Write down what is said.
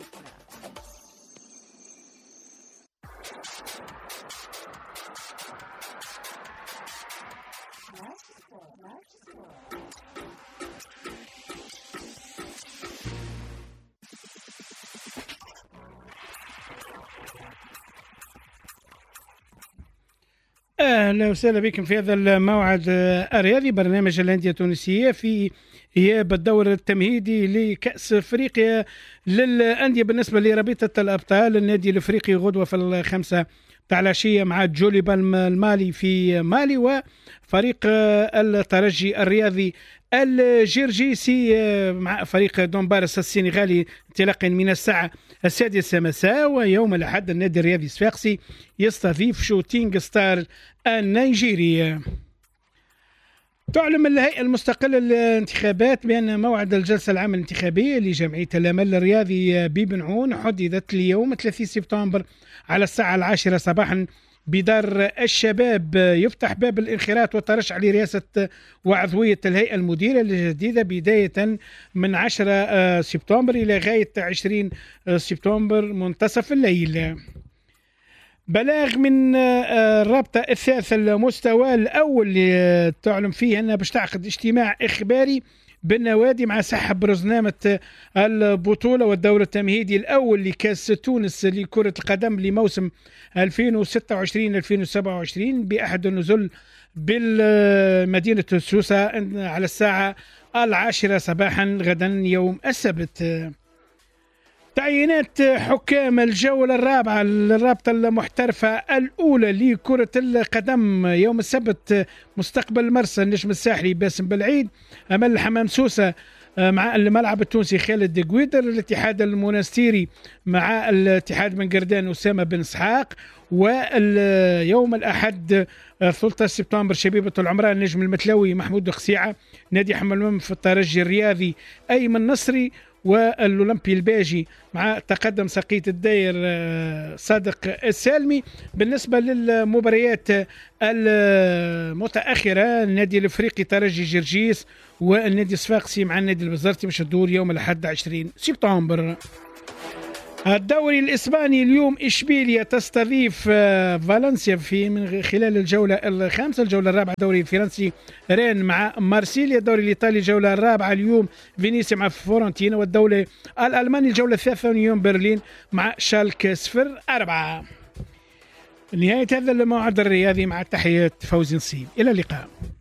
أهلا وسهلا بكم في هذا الموعد الرياضي، برنامج الأندية التونسية في إياب الدور التمهيدي لكأس أفريقيا للأندية بالنسبة لرابطة الأبطال. النادي الأفريقي غدوة في 5 تاع العشية مع جوليبال المالي في مالي، وفريق الترجي الرياضي الجرجيسي مع فريق دونبارس السنغالي انطلاقا من الساعة 6 مساء. ويوم الأحد النادي الرياضي الصفاقسي يستضيف شوتينغ ستار النيجيري. تعلم الهيئة المستقلة للانتخابات بأن موعد الجلسة العامة الانتخابية لجمعية الأمل الرياضي ببنعون حددت اليوم 30 سبتمبر على الساعة 10 صباحا بدار الشباب. يفتح باب الانخراط والترشح لرئاسة وعضوية الهيئة المديرة الجديدة بداية من 10 سبتمبر إلى غاية 20 سبتمبر منتصف الليل. بلاغ من الرابطة الثالث المستوى الأول اللي تعلم فيه أنها باش تعقد اجتماع إخباري بالنوادي مع سحب برنامج البطولة والدور التمهيدي الأول لكأس تونس لكرة القدم لموسم 2026-2027 بأحد النزل بالمدينة سوسة على الساعة 10 صباحا غدا يوم السبت. تعيينات حكام الجولة الرابعة للرابطة المحترفة الأولى لكرة القدم يوم السبت مستقبل مرسى النجم الساحلي باسم بالعيد أمام الحمام سوسة مع الملعب التونسي خالد دقويدر، الاتحاد المنستيري مع الاتحاد بن قردان أسامة بن اسحاق، واليوم الأحد 13 سبتمبر شبيبة العمران النجم المتلوي محمود خسيعة، نادي حمل في الترجي الرياضي أيمن نصري، والأولمبي الباجي مع تقدم سقية الداير صادق السالمي. بالنسبة للمباريات المتأخرة النادي الأفريقي ترجي جرجيس والنادي الصفاقسي مع النادي البزرتي مش الدور يوم الأحد 20 سبتمبر. الدوري الإسباني اليوم إشبيليا تستضيف فالنسيا في من خلال الجولة الخامسة. الجولة الرابعة دوري الفرنسي رين مع مارسيليا. الدوري الإيطالي الجولة الرابعة اليوم فينيسيا مع فورنتينا، والدولة الألماني الجولة الثالثة اليوم برلين مع شالك 04. نهاية هذا الموعد الرياضي مع تحيات فوزي نصيب، إلى اللقاء.